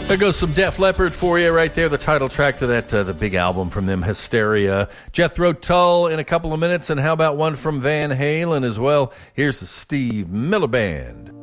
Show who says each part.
Speaker 1: There goes some Def Leppard for you right there, the title track to that the big album from them, Hysteria. Jethro Tull in a couple of minutes, and how about one from Van Halen as well? Here's the Steve Miller Band.